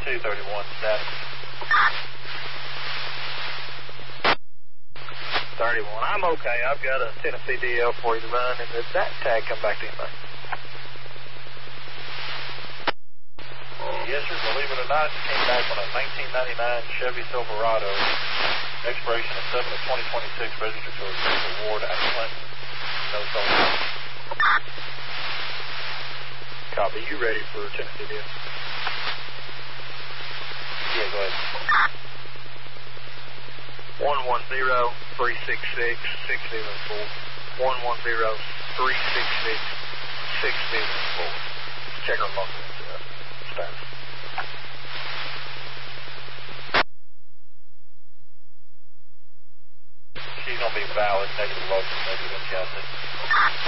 231 status. 31. I'm okay. I've got a Tennessee DL for you to run, and did that tag come back to anybody? Yes, sir. Believe it or not, it came back on a 1999 Chevy Silverado, expiration of 7 of 2026, registered to a Crystal Ward at Clinton. No solar. Copy. You ready for Tennessee DL? Yeah, go ahead. 110-366-604. 110-366-604. Check our local status. She's going to be valid, negative local, negative in Chelsea.